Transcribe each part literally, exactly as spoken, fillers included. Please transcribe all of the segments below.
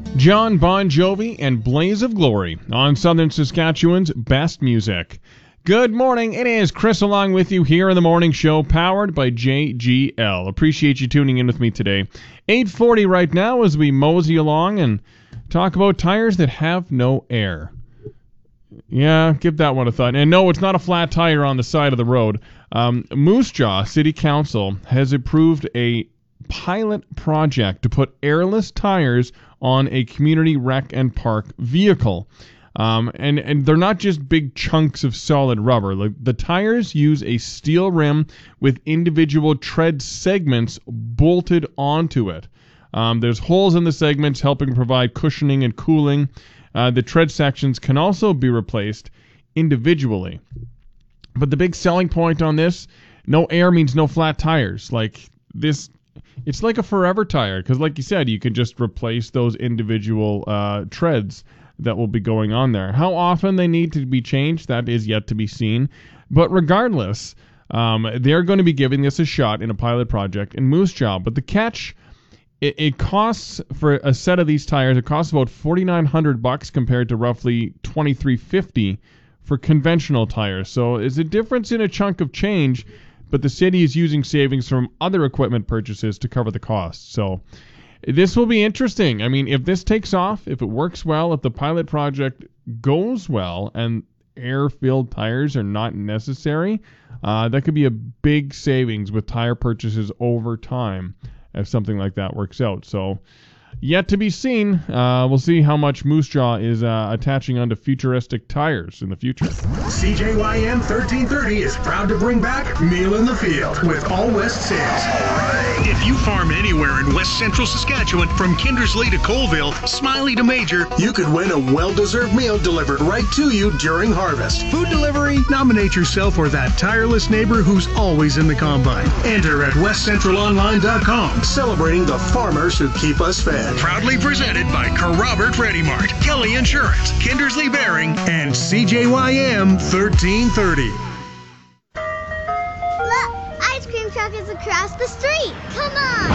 John Bon Jovi and Blaze of Glory on Southern Saskatchewan's best music. Good morning. It is Chris along with you here in the morning show, powered by J G L. Appreciate you tuning in with me today. eight forty right now as we mosey along and talk about tires that have no air. Yeah, give that one a thought. And no, it's not a flat tire on the side of the road. Um, Moose Jaw City Council has approved a pilot project to put airless tires on a community wreck and park vehicle. Um, and, and they're not just big chunks of solid rubber. Like, the tires use a steel rim with individual tread segments bolted onto it. Um, there's holes in the segments helping provide cushioning and cooling. Uh, the tread sections can also be replaced individually. But the big selling point on this, no air means no flat tires. Like this, it's like a forever tire because, like you said, you can just replace those individual uh, treads that will be going on there. How often they need to be changed, that is yet to be seen. But regardless, um, they're going to be giving this a shot in a pilot project in Moose Jaw. But the catch, it, it costs for a set of these tires, it costs about forty-nine hundred bucks compared to roughly twenty-three fifty for conventional tires. So it's a difference in a chunk of change, but the city is using savings from other equipment purchases to cover the cost. So this will be interesting. I mean, if this takes off, if it works well, if the pilot project goes well and air-filled tires are not necessary, uh, that could be a big savings with tire purchases over time if something like that works out. So yet to be seen. Uh, we'll see how much Moose Jaw is uh, attaching onto futuristic tires in the future. C J Y M thirteen thirty is proud to bring back Meal in the Field with All West Sales. If you farm anywhere in West Central Saskatchewan, from Kindersley to Colville, Smiley to Major, you could win a well-deserved meal delivered right to you during harvest. Food delivery, nominate yourself or that tireless neighbor who's always in the combine. Enter at west central online dot com, celebrating the farmers who keep us fed. Proudly presented by Robert Ready Mart, Kelly Insurance, Kindersley Bearing, and C J Y M thirteen thirty. Look, ice cream truck is across the street. Come on.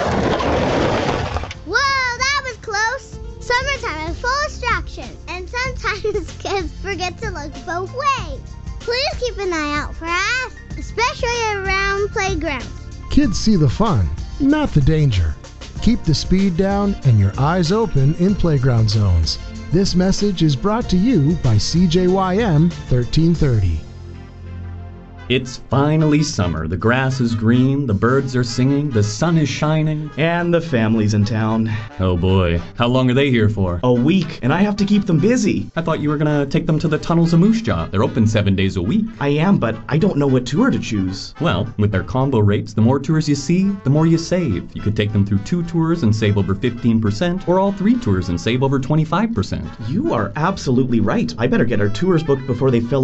Whoa, that was close. Summertime is full of distractions, and sometimes kids forget to look both ways. Please keep an eye out for us, especially around playgrounds. Kids see the fun, not the danger. Keep the speed down and your eyes open in playground zones. This message is brought to you by C J Y M thirteen thirty. It's finally summer. The grass is green, the birds are singing, the sun is shining. And the family's in town. Oh boy, how long are they here for? A week, and I have to keep them busy. I thought you were gonna take them to the tunnels of Moose Jaw. They're open seven days a week. I am, but I don't know what tour to choose. Well, with their combo rates, the more tours you see, the more you save. You could take them through two tours and save over fifteen percent, or all three tours and save over twenty-five percent. You are absolutely right. I better get our tours booked before they fill